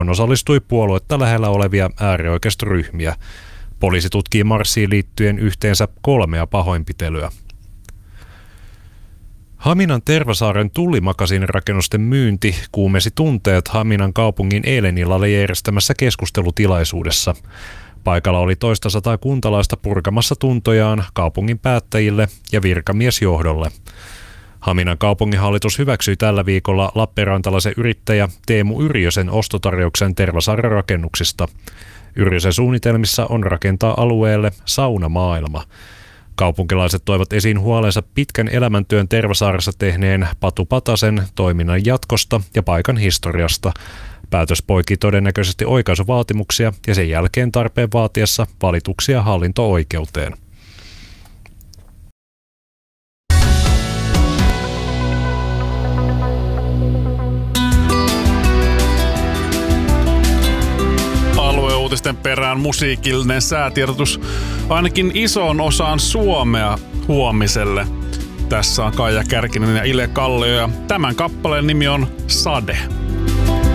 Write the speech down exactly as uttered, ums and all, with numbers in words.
osallistui puoluetta lähellä olevia äärioikeistoryhmiä. Poliisi tutkii marssiin liittyen yhteensä kolmea pahoinpitelyä. Haminan Tervasaaren Tullimakasin rakennusten myynti kuumesi tunteet Haminan kaupungin eilen illalla järjestämässä keskustelutilaisuudessa. Paikalla oli toista sataa kuntalaista purkamassa tuntojaan kaupungin päättäjille ja virkamiesjohdolle. Haminan kaupunginhallitus hyväksyi tällä viikolla lappeenrantalaisen yrittäjä Teemu Yrjösen ostotarjouksen Tervasaaren rakennuksista. Yrjösen suunnitelmissa on rakentaa alueelle saunamaailma. Kaupunkilaiset toivat esiin huolensa pitkän elämäntyön Tervasaaressa tehneen Patu Patasen toiminnan jatkosta ja paikan historiasta. Päätös poikii todennäköisesti oikaisuvaatimuksia ja sen jälkeen tarpeen vaatiessa valituksia hallinto-oikeuteen. Alueuutisten perään musiikillinen säätiedotus ainakin isoon osaan Suomea huomiselle. Tässä on Kaija Kärkinen ja Ile Kallio ja tämän kappaleen nimi on Sade.